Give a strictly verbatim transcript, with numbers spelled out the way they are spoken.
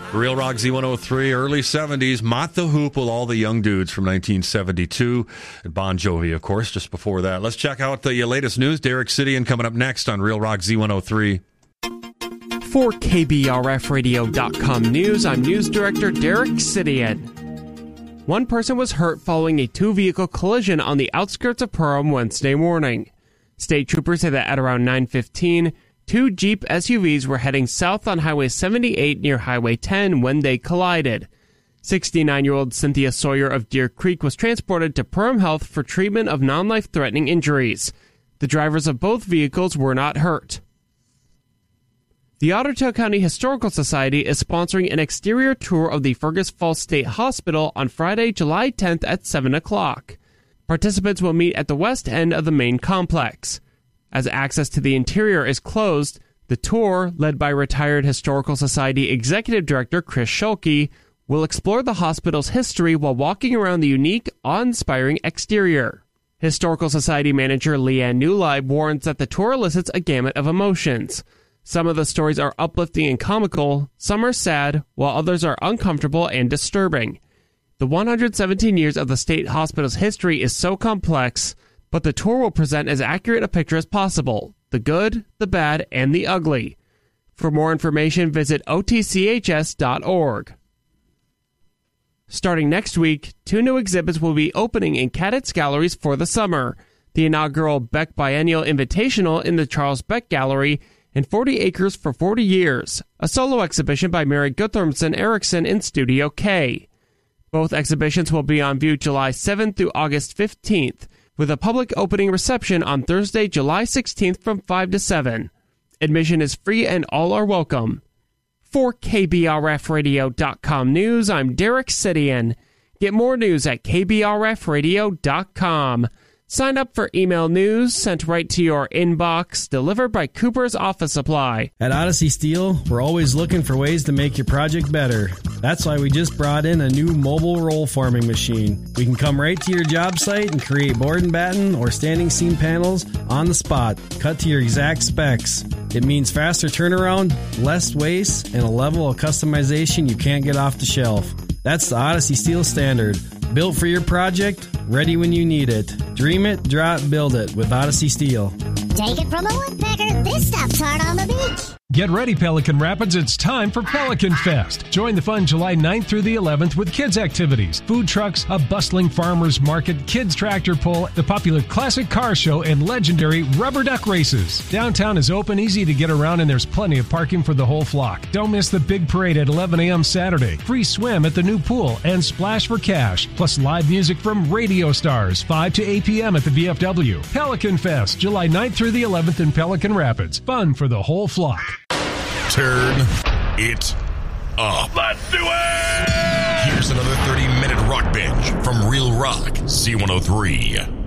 Real Rock Z one oh three, early seventies, Mott the Hoop with all the young dudes from nineteen seventy-two. And Bon Jovi, of course, just before that. Let's check out the latest news. Derek Sidian coming up next on Real Rock Z one oh three. For K B R F radio dot com News, I'm News Director Derek Sidian. One person was hurt following a two-vehicle collision on the outskirts of Perham Wednesday morning. State troopers say that at around nine fifteen, two Jeep S U Vs were heading south on Highway seventy-eight near Highway ten when they collided. sixty-nine-year-old Cynthia Sawyer of Deer Creek was transported to Perham Health for treatment of non-life-threatening injuries. The drivers of both vehicles were not hurt. The Ottertail County Historical Society is sponsoring an exterior tour of the Fergus Falls State Hospital on Friday, July tenth at seven o'clock. Participants will meet at the west end of the main complex. As access to the interior is closed, the tour, led by retired Historical Society Executive Director Chris Schulke, will explore the hospital's history while walking around the unique, awe-inspiring exterior. Historical Society Manager Leanne Newleib warns that the tour elicits a gamut of emotions. Some of the stories are uplifting and comical, some are sad, while others are uncomfortable and disturbing. The one hundred seventeen years of the state hospital's history is so complex, but the tour will present as accurate a picture as possible, the good, the bad, and the ugly. For more information, visit O T C H S dot org. Starting next week, two new exhibits will be opening in Cadets Galleries for the summer. The inaugural Beck Biennial Invitational in the Charles Beck Gallery and forty acres for forty years, a solo exhibition by Mary Guttormson Erickson in Studio K. Both exhibitions will be on view July seventh through August fifteenth, with a public opening reception on Thursday, July sixteenth from five to seven. Admission is free and all are welcome. For K B R F radio dot com News, I'm Derek Sidian. Get more news at K B R F radio dot com. Sign up for email news sent right to your inbox, delivered by Cooper's Office Supply. At Odyssey Steel, we're always looking for ways to make your project better. That's why we just brought in a new mobile roll forming machine. We can come right to your job site and create board and batten or standing seam panels on the spot, cut to your exact specs. It means faster turnaround, less waste, and a level of customization you can't get off the shelf. That's the Odyssey Steel standard. Built for your project, ready when you need it. Dream it, draw it, build it with Odyssey Steel. Take it from a woodpecker, this stuff's hard on the beach. Get ready, Pelican Rapids. It's time for Pelican Fest. Join the fun July ninth through the eleventh with kids' activities, food trucks, a bustling farmers market, kids' tractor pull, the popular classic car show, and legendary rubber duck races. Downtown is open, easy to get around, and there's plenty of parking for the whole flock. Don't miss the big parade at eleven a.m. Saturday. Free swim at the new pool and splash for cash. Plus live music from radio stars, five to eight p.m. at the V F W. Pelican Fest, July ninth through the eleventh in Pelican Rapids. Fun for the whole flock. Turn it up. Let's do it! Here's another thirty-minute rock binge from Real Rock Z one oh three.